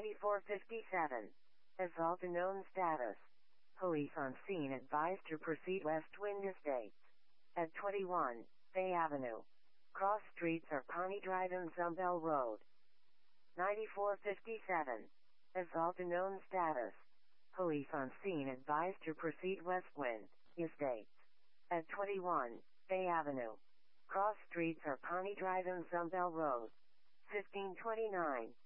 24:57. Assault unknown status. Police on scene advised to proceed west Wind Estates. At 21, Bay Avenue. Cross streets are Pawnee Drive and Zumbel Road. 94:57. Assault unknown status. Police on scene advised to proceed west Wind Estates. At 21, Bay Avenue. Cross streets are Pawnee Drive and Zumbel Road. 15:29.